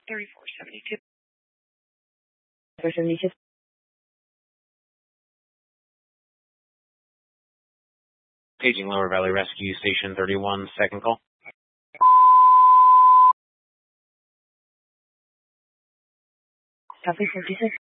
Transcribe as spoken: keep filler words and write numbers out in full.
thirty-four seventy-two. thirty-four seventy-two. Paging Lower Valley Rescue Station thirty-one, second call. Copy fifty-six.